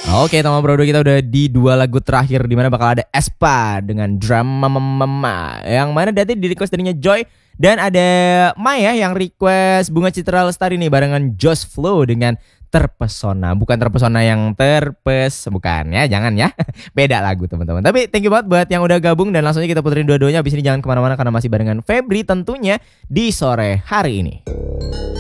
Oke, teman bro, kita udah di 2 lagu terakhir di mana bakal ada Aespa dengan Drama Mama. Yang mana tadi di request darinya Joy dan ada Maya yang request Bunga Citra Lestari nih barengan Josh Flow dengan Terpesona. Bukan terpesona yang bukan ya, jangan ya. Beda lagu teman-teman. Tapi thank you banget buat yang udah gabung dan langsung aja kita puterin dua-duanya. Abis ini jangan kemana-mana karena masih barengan Febri tentunya di sore hari ini.